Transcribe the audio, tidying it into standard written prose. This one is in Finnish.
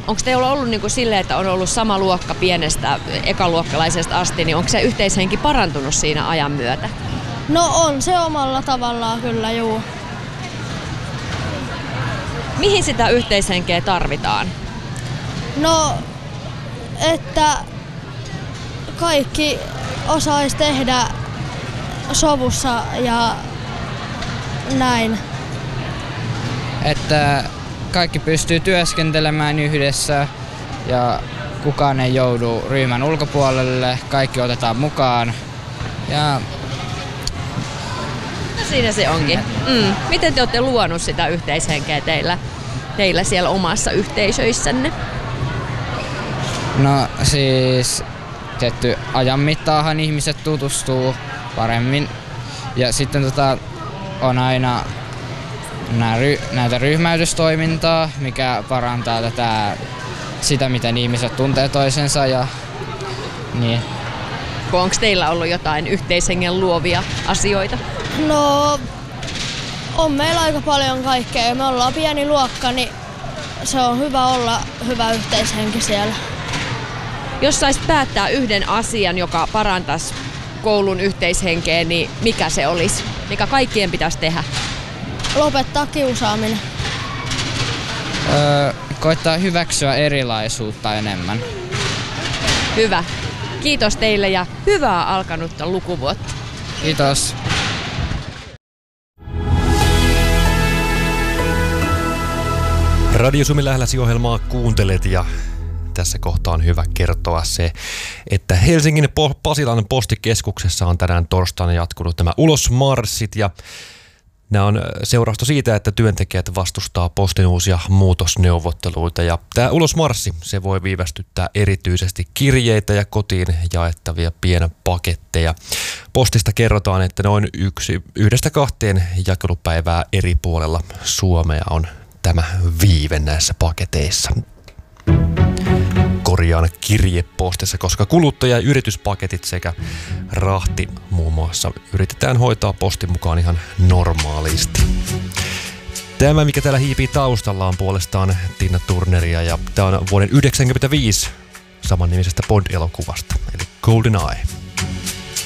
onko teillä ollut niin kuin silleen, että on ollut sama luokka pienestä ekaluokkalaisesta asti, niin onko se yhteishenki parantunut siinä ajan myötä? No on se omalla tavallaan kyllä, juu. Mihin sitä yhteishenkeä tarvitaan? No, että kaikki osais tehdä sovussa ja näin. Että kaikki pystyy työskentelemään yhdessä ja kukaan ei joudu ryhmän ulkopuolelle, kaikki otetaan mukaan. Ja siinä se onkin. Miten te olette luonut sitä yhteishenkeä teillä siellä omassa yhteisöissänne? no siis tietty ajan mittaahan ihmiset tutustuu paremmin. Ja sitten on aina näitä ryhmäytystoimintaa, mikä parantaa sitä, miten ihmiset tuntee toisensa. Ja, niin. Onko teillä ollut jotain yhteishengen luovia asioita? No, on meillä aika paljon kaikkea. Me ollaan pieni luokka, niin se on hyvä olla hyvä yhteishenki siellä. Jos saisit päättää yhden asian, joka parantaisi koulun yhteishenkeä, niin mikä se olisi? Mikä kaikkien pitäisi tehdä? Lopettaa kiusaaminen. Koittaa hyväksyä erilaisuutta enemmän. Hyvä. Kiitos teille ja hyvää alkanutta lukuvuotta. Kiitos. Radio Suomi lähelläsi -ohjelmaa kuuntelet ja tässä kohtaa on hyvä kertoa se, että Helsingin Pasilan postikeskuksessa on tänään torstaina jatkunut nämä ulosmarssit ja nämä on seurausta siitä, että työntekijät vastustaa postin uusia muutosneuvotteluita ja tämä ulosmarssi, se voi viivästyttää erityisesti kirjeitä ja kotiin jaettavia pienpaketteja. Postista kerrotaan, että noin 1-2 jakelupäivää eri puolella Suomea on tämä viive näissä paketeissa. Korjaan kirjepostissa, koska kuluttaja- ja yrityspaketit sekä rahti muun muassa yritetään hoitaa postin mukaan ihan normaalisti. Tämä, mikä täällä hiipii taustalla, on puolestaan Tina Turneria ja tämä on vuoden 1995 samannimisestä Bond-elokuvasta, eli GoldenEye.